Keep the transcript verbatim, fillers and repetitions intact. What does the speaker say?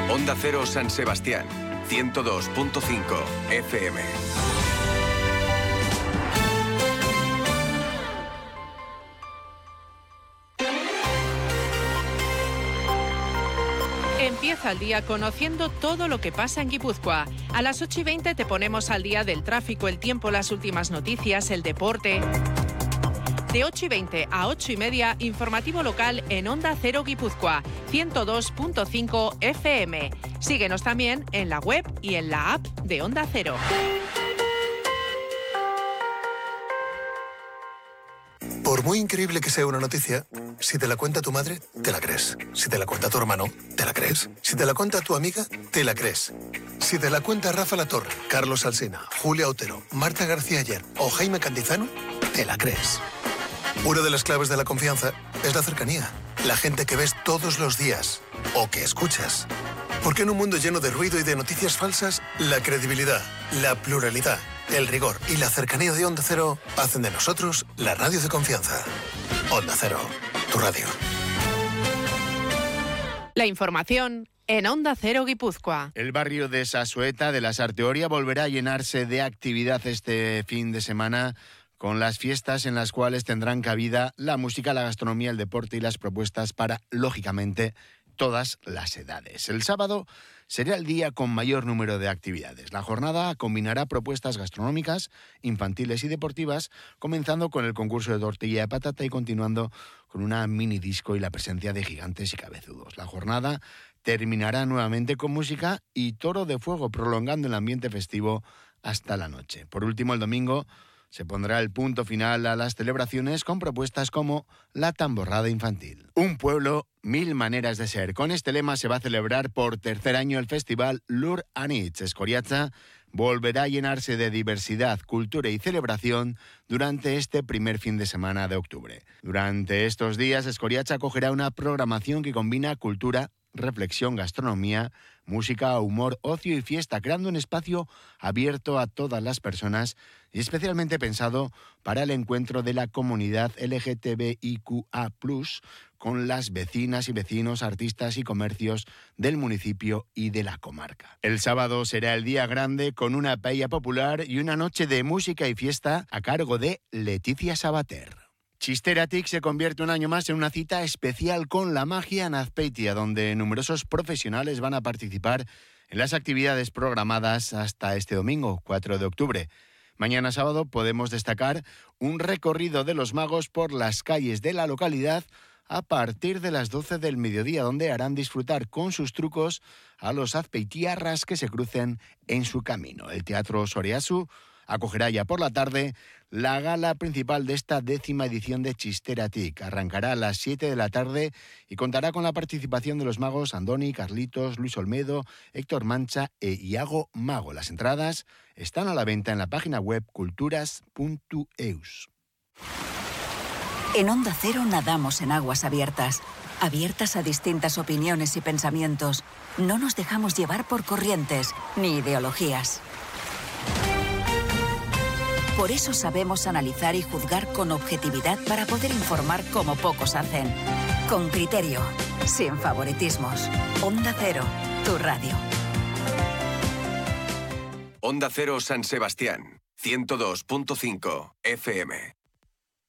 Onda Cero San Sebastián, ciento dos punto cinco F M. Empieza el día conociendo todo lo que pasa en Guipúzcoa. A las ocho y veinte te ponemos al día del tráfico, el tiempo, las últimas noticias, el deporte. De ocho y veinte a ocho y media, informativo local en Onda Cero Guipúzcoa, ciento dos punto cinco F M. Síguenos también en la web y en la app de Onda Cero. Por muy increíble que sea una noticia, si te la cuenta tu madre, te la crees. Si te la cuenta tu hermano, te la crees. Si te la cuenta tu amiga, te la crees. Si te la cuenta Rafa Latorre, Carlos Alsina, Julia Otero, Marta García Ayer o Jaime Cantizano, te la crees. Una de las claves de la confianza es la cercanía. La gente que ves todos los días o que escuchas. Porque en un mundo lleno de ruido y de noticias falsas, la credibilidad, la pluralidad, el rigor y la cercanía de Onda Cero hacen de nosotros la radio de confianza. Onda Cero, tu radio. La información en Onda Cero Guipúzcoa. El barrio de Sasueta de la Sarteoria volverá a llenarse de actividad este fin de semana, con las fiestas en las cuales tendrán cabida la música, la gastronomía, el deporte y las propuestas para, lógicamente, todas las edades. El sábado será el día con mayor número de actividades. La jornada combinará propuestas gastronómicas, infantiles y deportivas, comenzando con el concurso de tortilla de patata y continuando con una mini disco y la presencia de gigantes y cabezudos. La jornada terminará nuevamente con música y toro de fuego, prolongando el ambiente festivo hasta la noche. Por último, el domingo se pondrá el punto final a las celebraciones con propuestas como la tamborrada infantil. Un pueblo, mil maneras de ser. Con este lema se va a celebrar por tercer año el festival Lur Anitz. Escoriaza volverá a llenarse de diversidad, cultura y celebración durante este primer fin de semana de octubre. Durante estos días, Escoriaza acogerá una programación que combina cultura, reflexión, gastronomía, música, humor, ocio y fiesta, creando un espacio abierto a todas las personas y especialmente pensado para el encuentro de la comunidad L G T B I Q A plus, con las vecinas y vecinos, artistas y comercios del municipio y de la comarca. El sábado será el día grande con una paella popular y una noche de música y fiesta a cargo de Leticia Sabater. Chisteratic se convierte un año más en una cita especial con la magia en Azpeitia, donde numerosos profesionales van a participar en las actividades programadas hasta este domingo, cuatro de octubre. Mañana sábado podemos destacar un recorrido de los magos por las calles de la localidad a partir de las doce del mediodía, donde harán disfrutar con sus trucos a los azpeitiarras que se crucen en su camino. El Teatro Soriasu acogerá ya por la tarde la gala principal de esta décima edición de Chisteratic. Arrancará a las siete de la tarde y contará con la participación de los magos Andoni, Carlitos, Luis Olmedo, Héctor Mancha e Iago Mago. Las entradas están a la venta en la página web culturas punto eus. En Onda Cero nadamos en aguas abiertas, abiertas a distintas opiniones y pensamientos. No nos dejamos llevar por corrientes ni ideologías. Por eso sabemos analizar y juzgar con objetividad para poder informar como pocos hacen. Con criterio, sin favoritismos. Onda Cero, tu radio. Onda Cero San Sebastián, ciento dos punto cinco F M.